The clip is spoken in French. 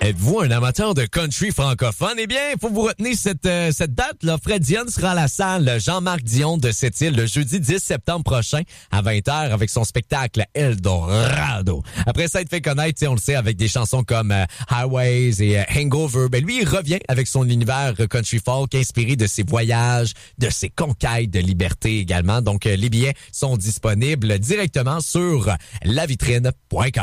Êtes-vous un amateur de country francophone? Eh bien, il faut vous retenir cette date. Là. Fred Dion sera à la salle Jean-Marc Dion de Sept-Îles le jeudi 10 septembre prochain à 20h avec son spectacle Eldorado. Après ça, il te fait connaître, on le sait, avec des chansons comme Highways et Hangover. Ben lui, il revient avec son univers country folk inspiré de ses voyages, de ses conquêtes de liberté également. Donc, les billets sont disponibles directement sur lavitrine.com.